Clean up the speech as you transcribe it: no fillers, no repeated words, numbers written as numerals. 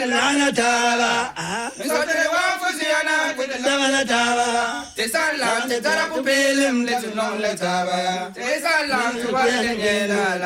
lana taba. Misotele wa fusiana kudala taba. Tesala te tara pupelim le tunon le taba. Tesala tu wa